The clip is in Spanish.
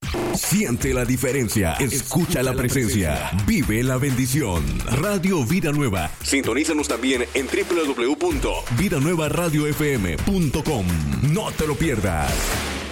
Siente la diferencia. Escucha la presencia. Vive la bendición. Radio Vida Nueva. Sintonízanos también en www.vidanuevaradiofm.com. No te lo pierdas.